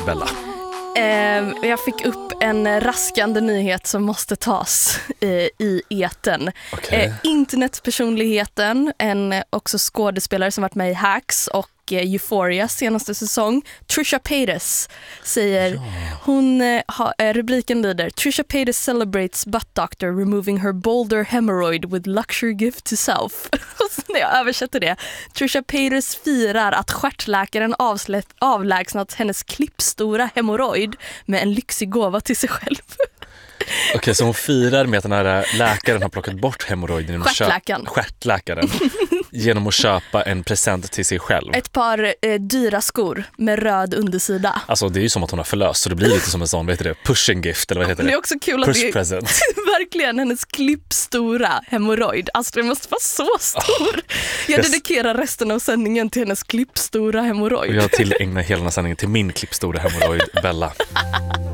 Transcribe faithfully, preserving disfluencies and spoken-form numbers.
Bella? Eh, jag fick upp en raskande nyhet som måste tas eh, i eten. Okay. Eh, internetpersonligheten, en också skådespelare som varit med i Hacks och eh, Euphoria senaste säsong, Trisha Paytas, säger, ja. hon eh, ha, eh, rubriken lyder: Trisha Paytas celebrates butt doctor removing her boulder hemorrhoid with luxury gift to self. Och så när jag översätter det, Trisha Paytas firar att stjärtläkaren avslätt, avlägsnat hennes klippstora hemorroid med en lyxig gåva till sig själv. Okej, okay, så hon firar med att den här läkaren har plockat bort hemorrojden. Stjärtläkaren. Stjärtläkaren. Genom att köpa en present till sig själv. Ett par eh, dyra skor med röd undersida. Alltså det är ju som att hon har förlöst, så det blir lite som en sån, vad heter det, pushing gift eller vad heter det? Det är också kul Push att det är present. verkligen hennes klippstora hemorrojd. Alltså det måste vara så stor. Jag yes. dedikerar resten av sändningen till hennes klippstora hemorrojd. Och jag tillägnar hela den här sändningen till min klippstora hemorrojd, Bella.